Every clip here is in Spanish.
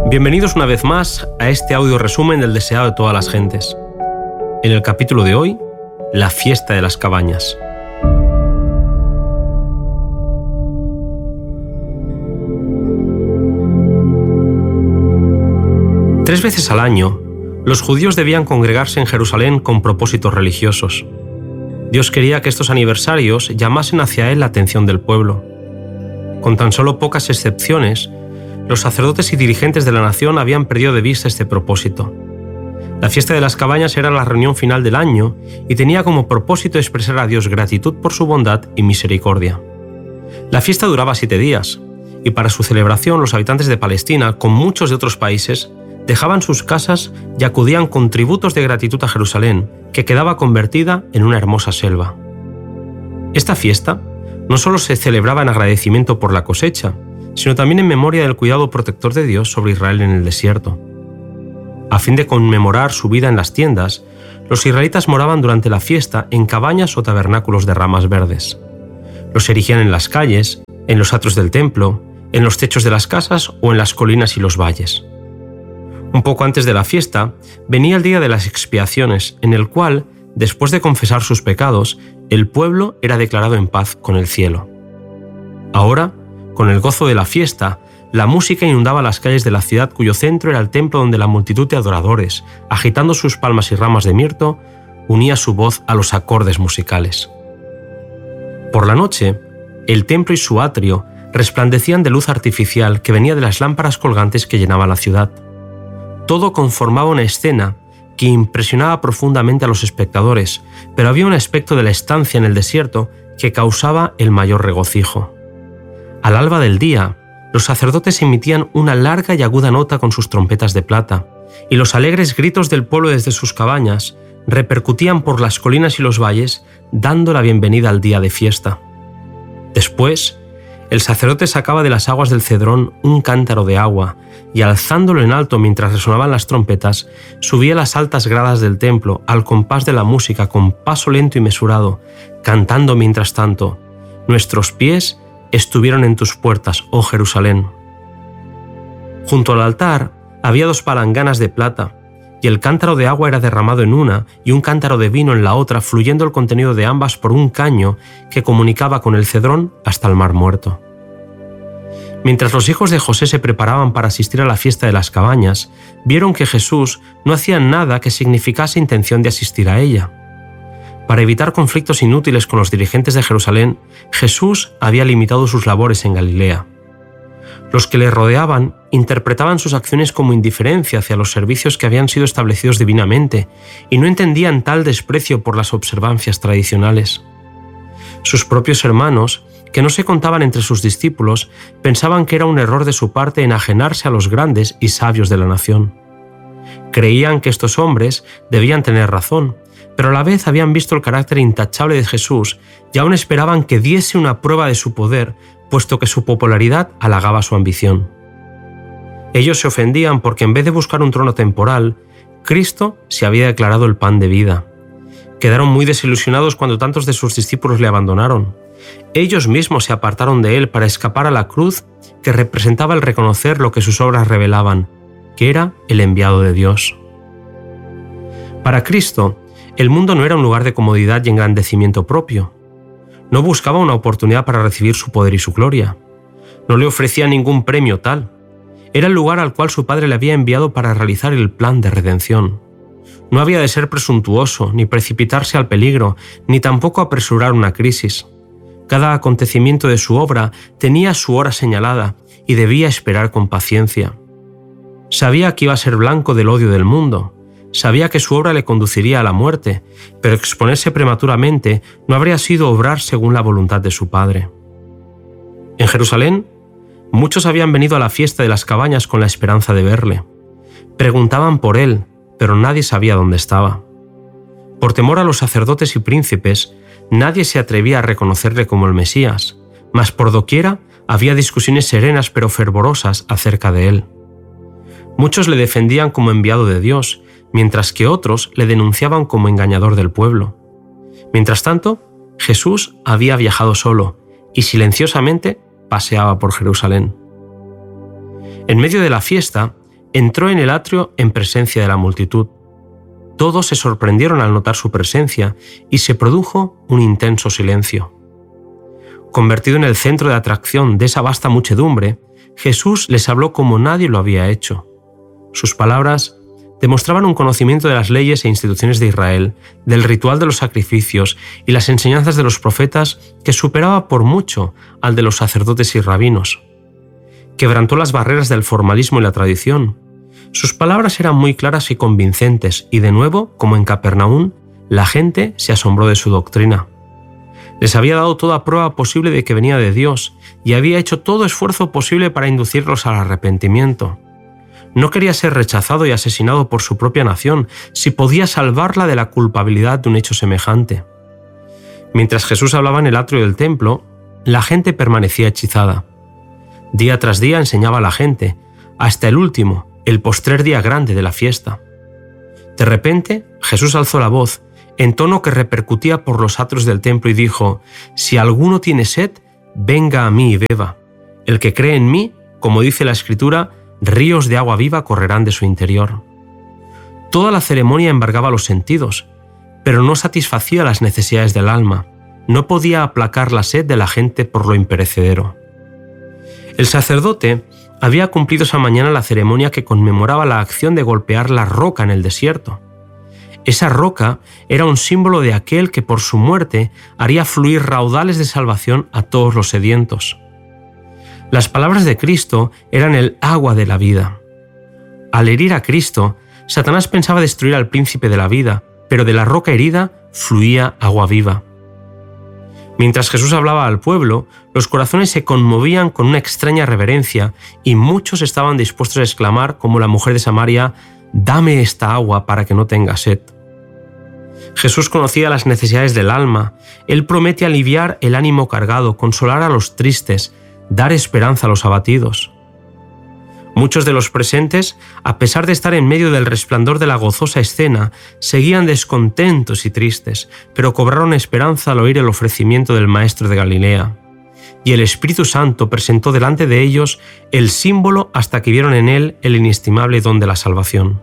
Bienvenidos una vez más a este audio resumen del deseado de todas las gentes. En el capítulo de hoy, la fiesta de las cabañas. Tres veces al año, los judíos debían congregarse en Jerusalén con propósitos religiosos. Dios quería que estos aniversarios llamasen hacia Él la atención del pueblo. Con tan solo pocas excepciones, los sacerdotes y dirigentes de la nación habían perdido de vista este propósito. La fiesta de las cabañas era la reunión final del año y tenía como propósito expresar a Dios gratitud por su bondad y misericordia. La fiesta duraba 7 días, y para su celebración los habitantes de Palestina, con muchos de otros países, dejaban sus casas y acudían con tributos de gratitud a Jerusalén, que quedaba convertida en una hermosa selva. Esta fiesta no solo se celebraba en agradecimiento por la cosecha, sino también en memoria del cuidado protector de Dios sobre Israel en el desierto. A fin de conmemorar su vida en las tiendas, los israelitas moraban durante la fiesta en cabañas o tabernáculos de ramas verdes. Los erigían en las calles, en los atrios del templo, en los techos de las casas o en las colinas y los valles. Un poco antes de la fiesta, venía el día de las expiaciones, en el cual, después de confesar sus pecados, el pueblo era declarado en paz con el cielo. Ahora, con el gozo de la fiesta, la música inundaba las calles de la ciudad cuyo centro era el templo donde la multitud de adoradores, agitando sus palmas y ramas de mirto, unía su voz a los acordes musicales. Por la noche, el templo y su atrio resplandecían de luz artificial que venía de las lámparas colgantes que llenaban la ciudad. Todo conformaba una escena que impresionaba profundamente a los espectadores, pero había un aspecto de la estancia en el desierto que causaba el mayor regocijo. Al alba del día, los sacerdotes emitían una larga y aguda nota con sus trompetas de plata, y los alegres gritos del pueblo desde sus cabañas repercutían por las colinas y los valles, dando la bienvenida al día de fiesta. Después, el sacerdote sacaba de las aguas del Cedrón un cántaro de agua, y alzándolo en alto mientras resonaban las trompetas, subía las altas gradas del templo al compás de la música con paso lento y mesurado, cantando mientras tanto: «Nuestros pies estuvieron en tus puertas, oh Jerusalén». Junto al altar había 2 palanganas de plata, y el cántaro de agua era derramado en una y un cántaro de vino en la otra, fluyendo el contenido de ambas por un caño que comunicaba con el Cedrón hasta el Mar Muerto. Mientras los hijos de José se preparaban para asistir a la fiesta de las cabañas, vieron que Jesús no hacía nada que significase intención de asistir a ella. Para evitar conflictos inútiles con los dirigentes de Jerusalén, Jesús había limitado sus labores en Galilea. Los que le rodeaban interpretaban sus acciones como indiferencia hacia los servicios que habían sido establecidos divinamente y no entendían tal desprecio por las observancias tradicionales. Sus propios hermanos, que no se contaban entre sus discípulos, pensaban que era un error de su parte enajenarse a los grandes y sabios de la nación. Creían que estos hombres debían tener razón, pero a la vez habían visto el carácter intachable de Jesús y aún esperaban que diese una prueba de su poder, puesto que su popularidad halagaba su ambición. Ellos se ofendían porque en vez de buscar un trono temporal, Cristo se había declarado el pan de vida. Quedaron muy desilusionados cuando tantos de sus discípulos le abandonaron. Ellos mismos se apartaron de él para escapar a la cruz que representaba el reconocer lo que sus obras revelaban, que era el enviado de Dios. Para Cristo, el mundo no era un lugar de comodidad y engrandecimiento propio. No buscaba una oportunidad para recibir su poder y su gloria. No le ofrecía ningún premio tal. Era el lugar al cual su Padre le había enviado para realizar el plan de redención. No había de ser presuntuoso, ni precipitarse al peligro, ni tampoco apresurar una crisis. Cada acontecimiento de su obra tenía su hora señalada y debía esperar con paciencia. Sabía que iba a ser blanco del odio del mundo. Sabía que su obra le conduciría a la muerte, pero exponerse prematuramente no habría sido obrar según la voluntad de su Padre. En Jerusalén, muchos habían venido a la fiesta de las cabañas con la esperanza de verle. Preguntaban por él, pero nadie sabía dónde estaba. Por temor a los sacerdotes y príncipes, nadie se atrevía a reconocerle como el Mesías, mas por doquiera había discusiones serenas pero fervorosas acerca de él. Muchos le defendían como enviado de Dios, mientras que otros le denunciaban como engañador del pueblo. Mientras tanto, Jesús había viajado solo y silenciosamente paseaba por Jerusalén. En medio de la fiesta, entró en el atrio en presencia de la multitud. Todos se sorprendieron al notar su presencia y se produjo un intenso silencio. Convertido en el centro de atracción de esa vasta muchedumbre, Jesús les habló como nadie lo había hecho. Sus palabras demostraban un conocimiento de las leyes e instituciones de Israel, del ritual de los sacrificios y las enseñanzas de los profetas que superaba por mucho al de los sacerdotes y rabinos. Quebrantó las barreras del formalismo y la tradición. Sus palabras eran muy claras y convincentes y de nuevo, como en Capernaum, la gente se asombró de su doctrina. Les había dado toda prueba posible de que venía de Dios y había hecho todo esfuerzo posible para inducirlos al arrepentimiento. No quería ser rechazado y asesinado por su propia nación si podía salvarla de la culpabilidad de un hecho semejante. Mientras Jesús hablaba en el atrio del templo, la gente permanecía hechizada. Día tras día enseñaba a la gente, hasta el último, el postrer día grande de la fiesta. De repente, Jesús alzó la voz, en tono que repercutía por los atrios del templo y dijo: «Si alguno tiene sed, venga a mí y beba. El que cree en mí, como dice la Escritura, ríos de agua viva correrán de su interior». Toda la ceremonia embargaba los sentidos, pero no satisfacía las necesidades del alma. No podía aplacar la sed de la gente por lo imperecedero. El sacerdote había cumplido esa mañana la ceremonia que conmemoraba la acción de golpear la roca en el desierto. Esa roca era un símbolo de aquel que por su muerte haría fluir raudales de salvación a todos los sedientos. Las palabras de Cristo eran el agua de la vida. Al herir a Cristo, Satanás pensaba destruir al príncipe de la vida, pero de la roca herida fluía agua viva. Mientras Jesús hablaba al pueblo, los corazones se conmovían con una extraña reverencia y muchos estaban dispuestos a exclamar, como la mujer de Samaria: «Dame esta agua para que no tenga sed». Jesús conocía las necesidades del alma. Él promete aliviar el ánimo cargado, consolar a los tristes, dar esperanza a los abatidos. Muchos de los presentes, a pesar de estar en medio del resplandor de la gozosa escena, seguían descontentos y tristes, pero cobraron esperanza al oír el ofrecimiento del Maestro de Galilea. Y el Espíritu Santo presentó delante de ellos el símbolo hasta que vieron en él el inestimable don de la salvación.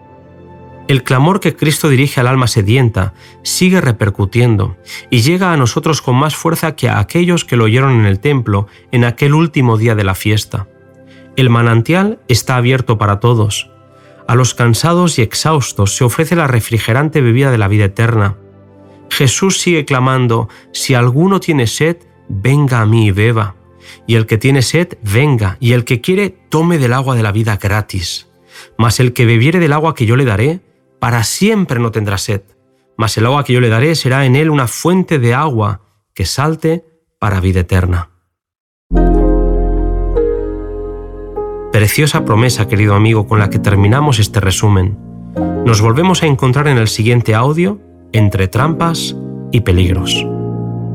El clamor que Cristo dirige al alma sedienta sigue repercutiendo y llega a nosotros con más fuerza que a aquellos que lo oyeron en el templo en aquel último día de la fiesta. El manantial está abierto para todos. A los cansados y exhaustos se ofrece la refrigerante bebida de la vida eterna. Jesús sigue clamando: «Si alguno tiene sed, venga a mí y beba. Y el que tiene sed, venga, y el que quiere, tome del agua de la vida gratis. Mas el que bebiere del agua que yo le daré, para siempre no tendrá sed. Mas el agua que yo le daré será en él una fuente de agua que salte para vida eterna». Preciosa promesa, querido amigo, con la que terminamos este resumen. Nos volvemos a encontrar en el siguiente audio, entre trampas y peligros.